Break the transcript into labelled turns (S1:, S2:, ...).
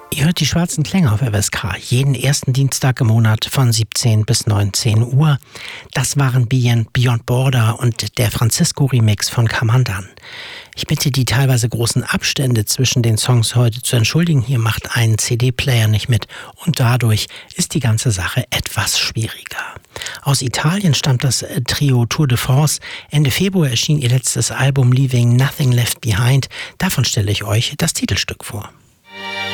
S1: Ihr hört die schwarzen Klänge auf FSK, jeden ersten Dienstag im Monat von 17 bis 19 Uhr. Das waren Beyond Border und der Francisco-Remix von Kamandan. Ich bitte die teilweise großen Abstände zwischen den Songs heute zu entschuldigen. Hier macht ein CD-Player nicht mit und dadurch ist die ganze Sache etwas schwieriger. Aus Italien stammt das Trio Tour de France. Ende Februar erschien ihr letztes Album Leaving Nothing Left Behind. Davon stelle ich euch das Titelstück vor.